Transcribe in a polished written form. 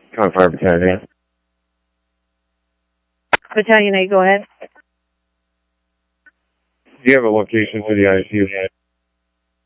Fire Battalion. Battalion 8, go ahead. Do you have a location for the ICU?